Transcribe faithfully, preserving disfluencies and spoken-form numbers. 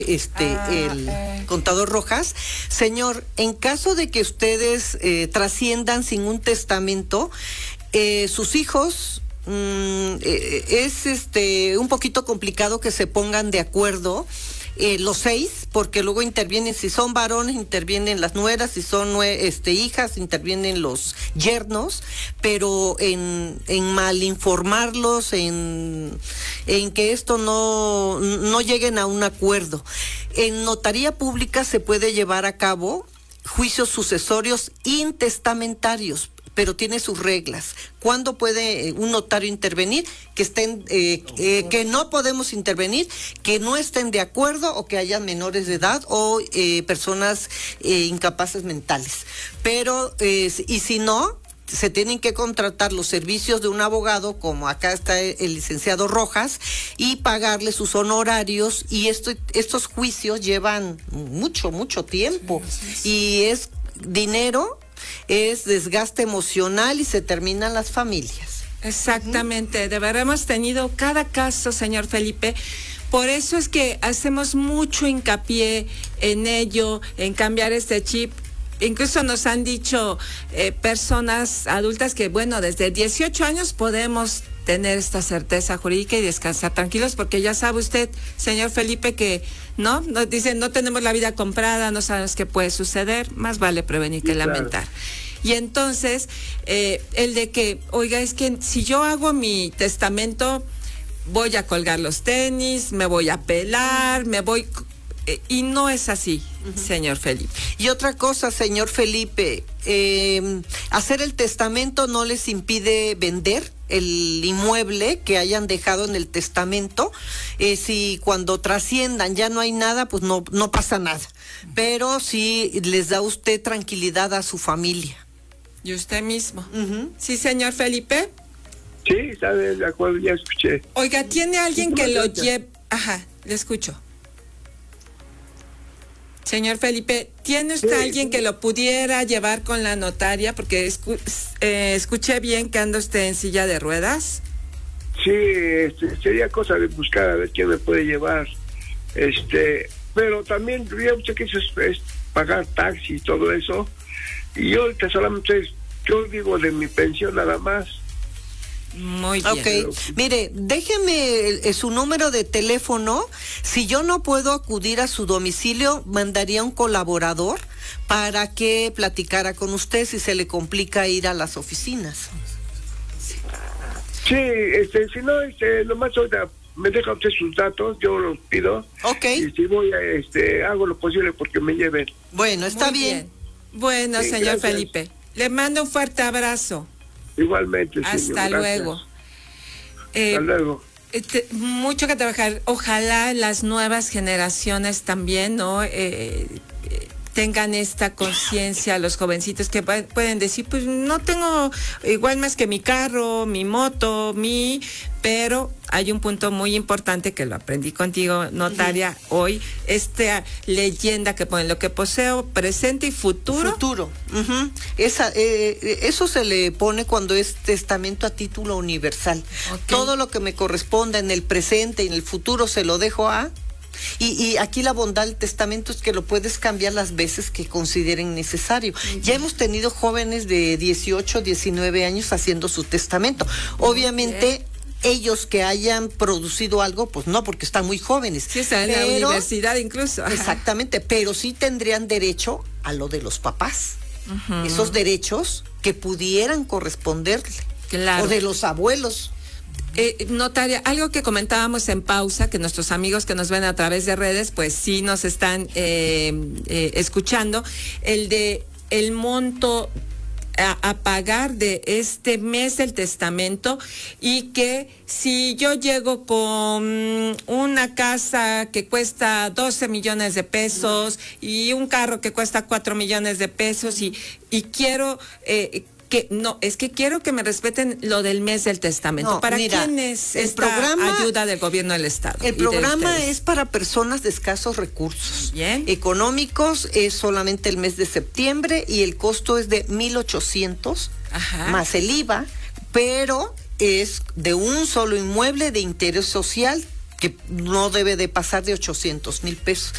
Este, ah, el eh. contador Rojas. Señor, en caso de que ustedes eh, trasciendan sin un testamento, eh, sus hijos, mmm, eh, es este un poquito complicado que se pongan de acuerdo. Eh, los seis, porque luego intervienen, si son varones, intervienen las nueras, si son nue- este, hijas, intervienen los yernos, pero en, en mal informarlos, en, en que esto no, no lleguen a un acuerdo. En notaría pública se puede llevar a cabo juicios sucesorios intestamentarios, pero tiene sus reglas. ¿Cuándo puede un notario intervenir? Que estén, eh, eh, que no podemos intervenir, que no estén de acuerdo o que haya menores de edad o eh, personas eh, incapaces mentales. Pero, eh, y si no, se tienen que contratar los servicios de un abogado, como acá está el licenciado Rojas, y pagarle sus honorarios, y esto, estos juicios llevan mucho, mucho tiempo, y es dinero, es desgaste emocional y se terminan las familias. Exactamente, de verdad hemos tenido cada caso, señor Felipe. Por eso es que hacemos mucho hincapié en ello, en cambiar este chip. Incluso nos han dicho eh, personas adultas que, bueno, desde dieciocho años podemos tener esta certeza jurídica y descansar tranquilos, porque ya sabe usted, señor Felipe, que no, nos dicen, no tenemos la vida comprada, no sabemos qué puede suceder, más vale prevenir que lamentar. Y entonces, eh, el de que, oiga, es que si yo hago mi testamento, voy a colgar los tenis, me voy a pelar, me voy... Eh, y no es así, uh-huh. señor Felipe. Y otra cosa, señor Felipe, eh, hacer el testamento no les impide vender el inmueble que hayan dejado en el testamento. Eh, si cuando trasciendan ya no hay nada, pues no, no pasa nada. Pero sí les da usted tranquilidad a su familia. Y usted mismo. Uh-huh. Sí, señor Felipe. Sí, está de acuerdo, ya escuché. Oiga, ¿tiene alguien que lo lleve? Ajá, le escucho. Señor Felipe, ¿tiene usted sí. alguien que lo pudiera llevar con la notaria? Porque escu eh, escuché bien que anda usted en silla de ruedas. Sí, este, sería cosa de buscar a ver quién me puede llevar. Este, pero también yo sé que eso es, es pagar taxi y todo eso. Y yo ahorita solamente, yo digo de mi pensión nada más. Muy bien. Ok, mire, déjeme eh, su número de teléfono. Si yo no puedo acudir a su domicilio, mandaría un colaborador para que platicara con usted si se le complica ir a las oficinas. Sí, este, si no, este, nomás ahorita me deja usted sus datos, yo los pido. Ok. Y si voy a, este, hago lo posible porque me lleven. Bueno, está Muy bien. bien. Bueno, sí, señor gracias. Felipe, le mando un fuerte abrazo. Igualmente, señor. Hasta Gracias. luego. Eh, Hasta luego. Este, mucho que trabajar. Ojalá las nuevas generaciones también, ¿no? Eh, eh, tengan esta conciencia, los jovencitos que pueden decir, pues no tengo igual más que mi carro, mi moto, mi... Pero hay un punto muy importante que lo aprendí contigo, notaria, uh-huh. hoy, esta leyenda que ponen, lo que poseo, presente y futuro. Futuro. Uh-huh. Esa, eh, eso se le pone cuando es testamento a título universal. Okay. Todo lo que me corresponda en el presente y en el futuro se lo dejo a... Y, y aquí la bondad del testamento es que lo puedes cambiar las veces que consideren necesario. Uh-huh. Ya hemos tenido jóvenes de dieciocho, diecinueve años haciendo su testamento. Obviamente... ellos que hayan producido algo, pues no, porque están muy jóvenes. Sí, están en la universidad incluso. Ajá. Exactamente, pero sí tendrían derecho a lo de los papás. Uh-huh. Esos derechos que pudieran corresponderle. Claro. O de los abuelos. Eh, notaria, algo que comentábamos en pausa, que nuestros amigos que nos ven a través de redes, pues sí nos están eh, eh, escuchando, el de el monto A, a pagar de este mes del testamento, y que si yo llego con una casa que cuesta doce millones de pesos y un carro que cuesta cuatro millones de pesos y, y quiero eh, que no, es que quiero que me respeten lo del mes del testamento. No, ¿para mira, quién es esta programa, ayuda del gobierno del Estado? El programa es para personas de escasos recursos. Bien. Económicos, es solamente el mes de septiembre y el costo es de mil ochocientos más el I V A, pero es de un solo inmueble de interés social que no debe de pasar de ochocientos mil pesos.